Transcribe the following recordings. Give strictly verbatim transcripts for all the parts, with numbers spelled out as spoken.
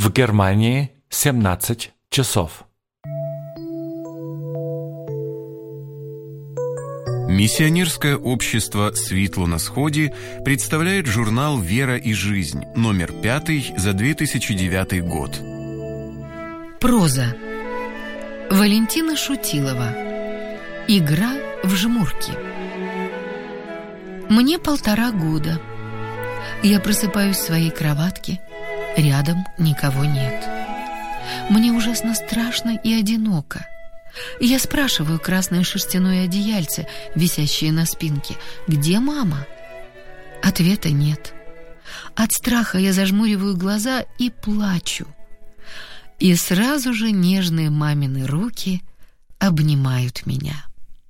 В Германии семнадцать часов. Миссионерское общество «Світло на Сході» представляет журнал «Вера и жизнь», номер пятый за две тысячи девятый год. Проза. Валентина Шутилова. Игра в жмурки. Мне полтора года. Я просыпаюсь в своей кроватке. Рядом никого нет. Мне ужасно страшно и одиноко. Я спрашиваю красное шерстяное одеяльце, висящее на спинке: «Где мама?» Ответа нет. От страха я зажмуриваю глаза и плачу. И сразу же нежные мамины руки обнимают меня.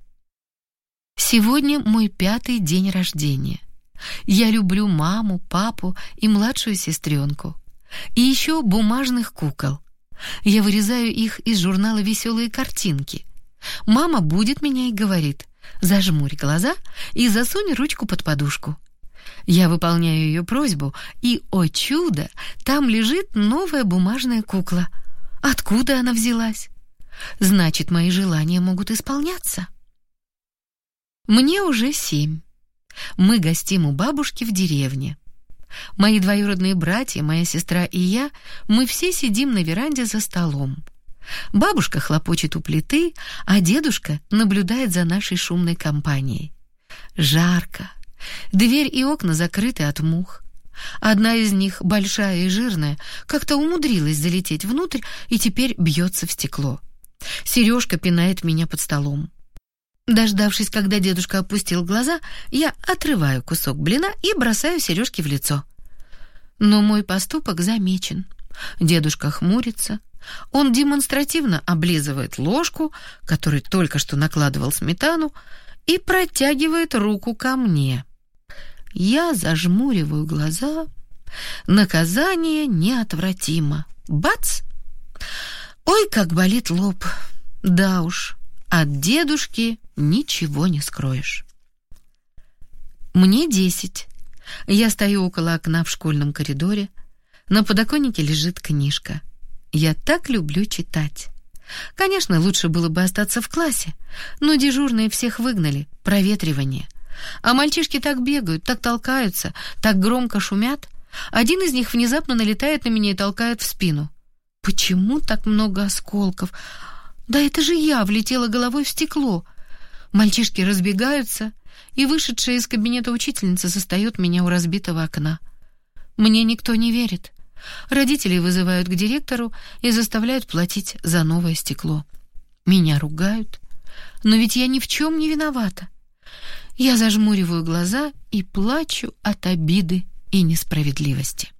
Сегодня мой пятый день рождения. Я люблю маму, папу и младшую сестренку. И еще бумажных кукол. Я вырезаю их из журнала «Веселые картинки». Мама будет меня и говорит: «Зажмурь глаза и засунь ручку под подушку». Я выполняю ее просьбу, и, о чудо, там лежит новая бумажная кукла. Откуда она взялась? Значит, мои желания могут исполняться. Мне уже семь. Мы гостим у бабушки в деревне. Мои двоюродные братья, моя сестра и я, мы все сидим на веранде за столом. Бабушка хлопочет у плиты, а дедушка наблюдает за нашей шумной компанией. Жарко. Дверь и окна закрыты от мух. Одна из них, большая и жирная, как-то умудрилась залететь внутрь и теперь бьется в стекло. Сережка пинает меня под столом. Дождавшись, когда дедушка опустил глаза, я отрываю кусок блина и бросаю Сережке в лицо. Но мой поступок замечен. Дедушка хмурится. Он демонстративно облизывает ложку, которой только что накладывал сметану, и протягивает руку ко мне. Я зажмуриваю глаза. Наказание неотвратимо. Бац! Ой, как болит лоб. Да уж, от дедушки ничего не скроешь. Мне десять. Я стою около окна в школьном коридоре. На подоконнике лежит книжка. Я так люблю читать. Конечно, лучше было бы остаться в классе, но дежурные всех выгнали, проветривание. А мальчишки так бегают, так толкаются, так громко шумят. Один из них внезапно налетает на меня и толкает в спину. Почему так много осколков? Да это же я влетела головой в стекло. Мальчишки разбегаются, и вышедшая из кабинета учительница застает меня у разбитого окна. Мне никто не верит. Родители вызывают к директору и заставляют платить за новое стекло. Меня ругают, но ведь я ни в чем не виновата. Я зажмуриваю глаза и плачу от обиды и несправедливости.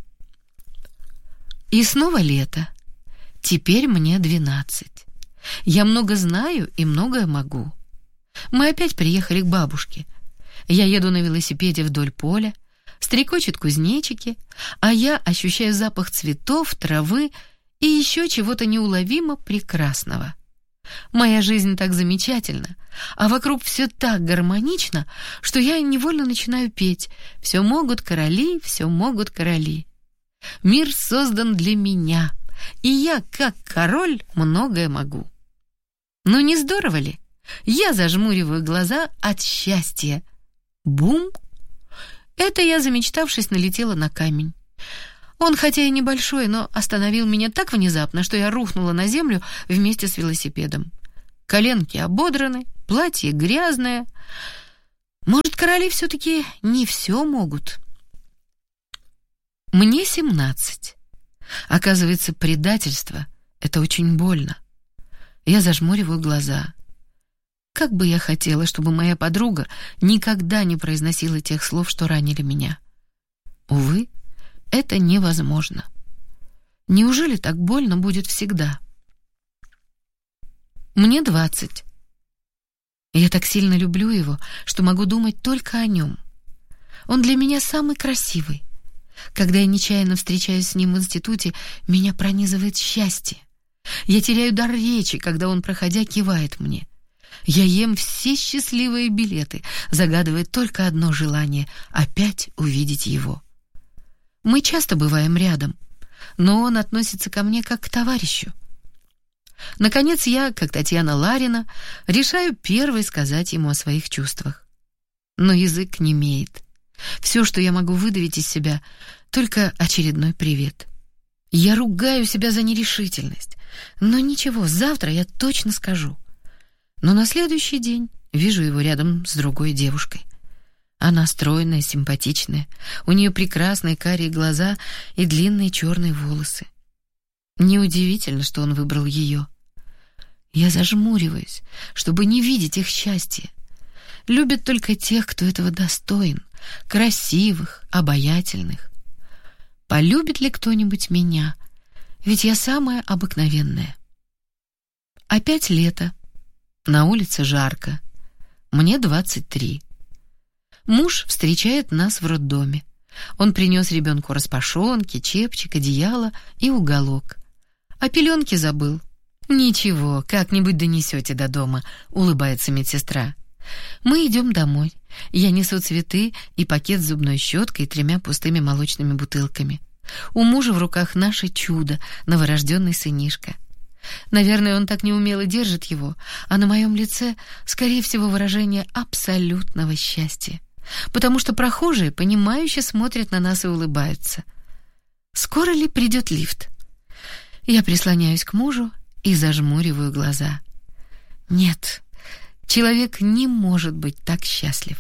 И снова лето. Теперь мне двенадцать. Я много знаю и многое могу. Мы опять приехали к бабушке. Я еду на велосипеде вдоль поля, стрекочут кузнечики, а я ощущаю запах цветов, травы и еще чего-то неуловимо прекрасного. Моя жизнь так замечательна, а вокруг все так гармонично, что я невольно начинаю петь: «Все могут короли, все могут короли». Мир создан для меня, и я, как король, многое могу. Ну не здорово ли? Я зажмуриваю глаза от счастья. Бум! Это я, замечтавшись, налетела на камень. Он, хотя и небольшой, но остановил меня так внезапно, что я рухнула на землю вместе с велосипедом. Коленки ободраны, платье грязное. Может, короли все-таки не все могут? Мне семнадцать. Оказывается, предательство — это очень больно. Я зажмуриваю глаза. Как бы я хотела, чтобы моя подруга никогда не произносила тех слов, что ранили меня. Увы, это невозможно. Неужели так больно будет всегда? Мне двадцать. Я так сильно люблю его, что могу думать только о нем. Он для меня самый красивый. Когда я нечаянно встречаюсь с ним в институте, меня пронизывает счастье. Я теряю дар речи, когда он, проходя, кивает мне. Я ем все счастливые билеты, загадывая только одно желание — опять увидеть его. Мы часто бываем рядом. но он относится ко мне как к товарищу. Наконец я, как Татьяна Ларина, решаю первой сказать ему о своих чувствах. Но язык немеет. Все, что я могу выдавить из себя, только очередной привет. Я ругаю себя за нерешительность. Но ничего, завтра я точно скажу. Но на следующий день вижу его рядом с другой девушкой. Она стройная, симпатичная, у нее прекрасные карие глаза и длинные черные волосы. Неудивительно, что он выбрал ее. Я зажмуриваюсь, чтобы не видеть их счастья. Любят только тех, кто этого достоин, красивых, обаятельных. Полюбит ли кто-нибудь меня? Ведь я самая обыкновенная. Опять лето. На улице жарко. Мне двадцать три. Муж встречает нас в роддоме. Он принес ребенку распашонки, чепчик, одеяло и уголок. А пеленки забыл. «Ничего, как-нибудь донесете до дома», — улыбается медсестра. Мы идем домой. Я несу цветы и пакет с зубной щеткой и тремя пустыми молочными бутылками. У мужа в руках наше чудо, новорожденный сынишка. Наверное, он так неумело держит его, а на моем лице, скорее всего, выражение абсолютного счастья, потому что прохожие, понимающе смотрят на нас и улыбаются. Скоро ли придет лифт? Я прислоняюсь к мужу и зажмуриваю глаза. Нет, человек не может быть так счастлив.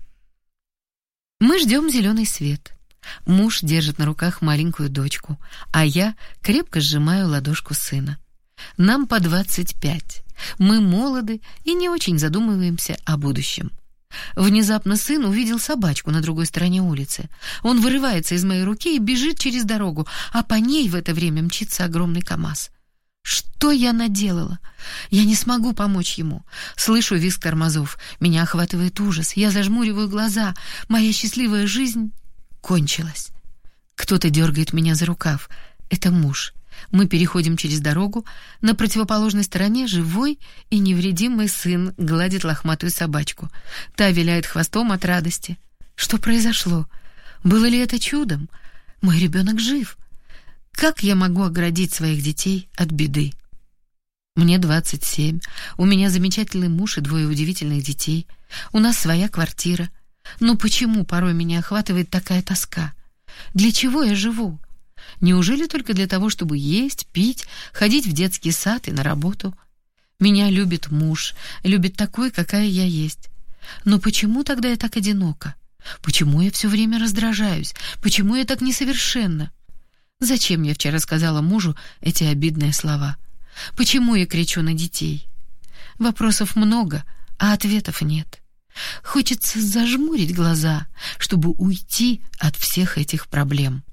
Мы ждем зеленый свет. Муж держит на руках маленькую дочку, а я крепко сжимаю ладошку сына. Нам по двадцать пять. Мы молоды и не очень задумываемся о будущем. Внезапно сын увидел собачку на другой стороне улицы. Он вырывается из моей руки и бежит через дорогу, а по ней в это время мчится огромный КамАЗ. Что я наделала? Я не смогу помочь ему. Слышу визг тормозов. Меня охватывает ужас. Я зажмуриваю глаза. Моя счастливая жизнь кончилась. Кто-то дергает меня за рукав. Это муж. Мы переходим через дорогу. На противоположной стороне живой и невредимый сын гладит лохматую собачку. Та виляет хвостом от радости. Что произошло? Было ли это чудом? Мой ребенок жив. Как я могу оградить своих детей от беды? Мне двадцать семь. У меня замечательный муж и двое удивительных детей. У нас своя квартира. Но почему порой меня охватывает такая тоска? Для чего я живу? Неужели только для того, чтобы есть, пить, ходить в детский сад и на работу? Меня любит муж, любит такой, какая я есть. Но почему тогда я так одинока? Почему я все время раздражаюсь? Почему я так несовершенна? Зачем я вчера сказала мужу эти обидные слова? Почему я кричу на детей? Вопросов много, а ответов нет. Хочется зажмурить глаза, чтобы уйти от всех этих проблем.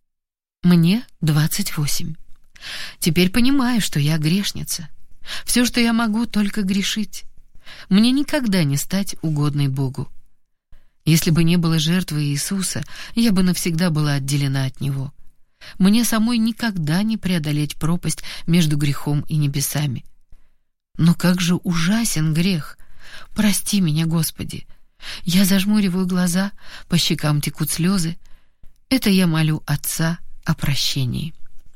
Мне двадцать восемь. Теперь понимаю, что я грешница. Все, что я могу, только грешить. Мне никогда не стать угодной Богу. Если бы не было жертвы Иисуса, я бы навсегда была отделена от Него. Мне самой никогда не преодолеть пропасть между грехом и небесами. Но как же ужасен грех! Прости меня, Господи! Я зажмуриваю глаза, по щекам текут слезы. Это я молю Отца о прощении.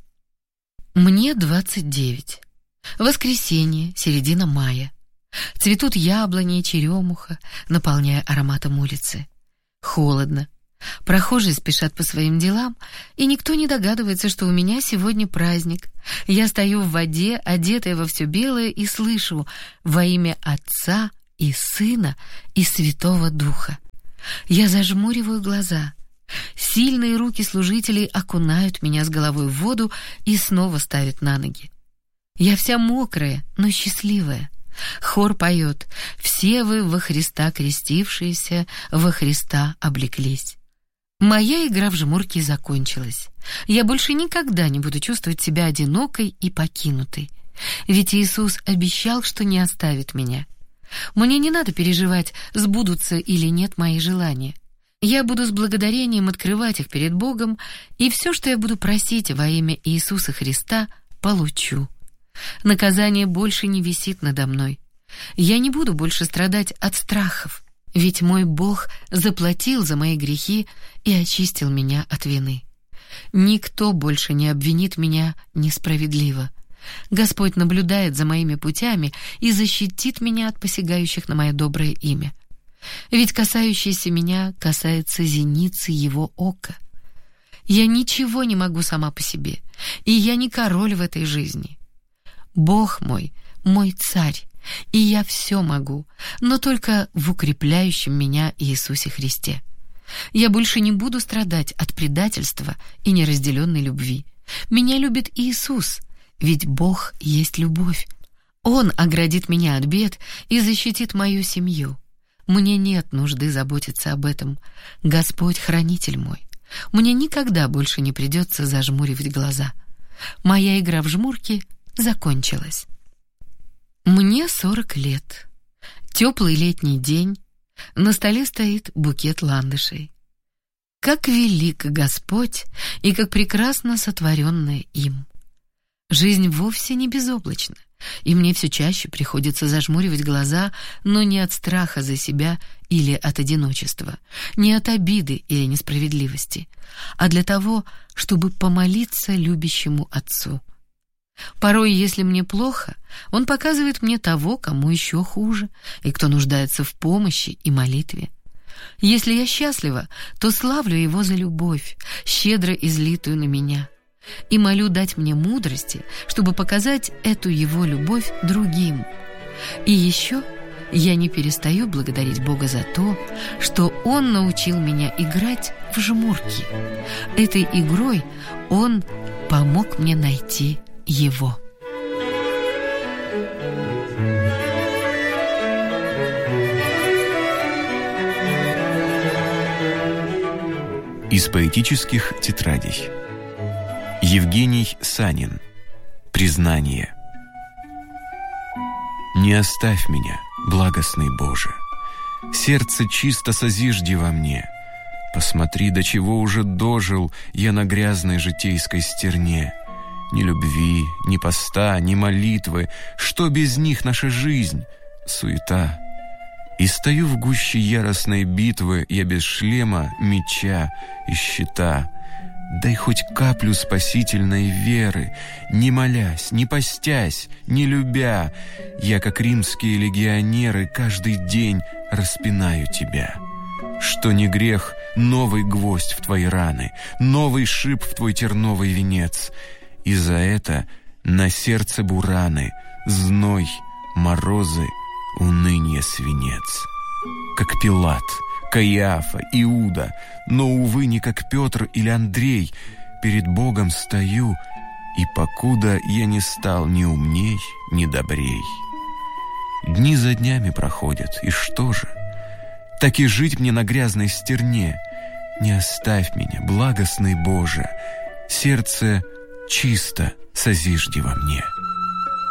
Мне двадцать девять. Воскресенье, середина мая. Цветут яблони и черемуха, наполняя ароматом улицы. Холодно. Прохожие спешат по своим делам, и никто не догадывается, что у меня сегодня праздник. Я стою в воде, одетая во все белое, и слышу: «Во имя Отца и Сына и Святого Духа». Я зажмуриваю глаза. Сильные руки служителей окунают меня с головой в воду и снова ставят на ноги. Я вся мокрая, но счастливая. Хор поет: «Все вы во Христа крестившиеся, во Христа облеклись». Моя игра в жмурки закончилась. Я больше никогда не буду чувствовать себя одинокой и покинутой. Ведь Иисус обещал, что не оставит меня. Мне не надо переживать, сбудутся или нет мои желания. Я буду с благодарением открывать их перед Богом, и все, что я буду просить во имя Иисуса Христа, получу. Наказание больше не висит надо мной. Я не буду больше страдать от страхов, ведь мой Бог заплатил за мои грехи и очистил меня от вины. Никто больше не обвинит меня несправедливо. Господь наблюдает за моими путями и защитит меня от посягающих на мое доброе имя. Ведь касающееся меня касается зеницы Его ока. Я ничего не могу сама по себе, и я не король в этой жизни. Бог мой, мой царь, и я все могу, но только в укрепляющем меня Иисусе Христе. Я больше не буду страдать от предательства и неразделенной любви. Меня любит Иисус, ведь Бог есть любовь. Он оградит меня от бед и защитит мою семью. Мне нет нужды заботиться об этом. Господь хранитель мой. Мне никогда больше не придется зажмуривать глаза. Моя игра в жмурки закончилась. Мне сорок лет. Теплый летний день. На столе стоит букет ландышей. Как велик Господь и как прекрасно сотворенное им. Жизнь вовсе не безоблачна, и мне все чаще приходится зажмуривать глаза, но не от страха за себя или от одиночества, не от обиды или несправедливости, а для того, чтобы помолиться любящему Отцу. Порой, если мне плохо, Он показывает мне того, кому еще хуже, и кто нуждается в помощи и молитве. Если я счастлива, то славлю Его за любовь, щедро излитую на меня, и молю дать мне мудрости, чтобы показать эту Его любовь другим. И еще я не перестаю благодарить Бога за то, что Он научил меня играть в жмурки. Этой игрой Он помог мне найти Его. Из поэтических тетрадей. Евгений Санин. Признание. Не оставь меня, благостный Боже. Сердце чисто созижди во мне. Посмотри, до чего уже дожил я на грязной житейской стерне. Ни любви, ни поста, ни молитвы. Что без них наша жизнь? Суета. И стою в гуще яростной битвы я без шлема, меча и щита. Дай хоть каплю спасительной веры, не молясь, не постясь, не любя. Я, как римские легионеры, каждый день распинаю тебя. Что не грех, новый гвоздь в твои раны, новый шип в твой терновый венец. И за это на сердце бураны, зной, морозы, уныние свинец. Как Пилат, Каиафа, Иуда, но, увы, не как Петр или Андрей. Перед Богом стою, и покуда я не стал ни умней, ни добрей. Дни за днями проходят, и что же? Так и жить мне на грязной стерне. Не оставь меня, благостный Боже, сердце чисто созижди во мне.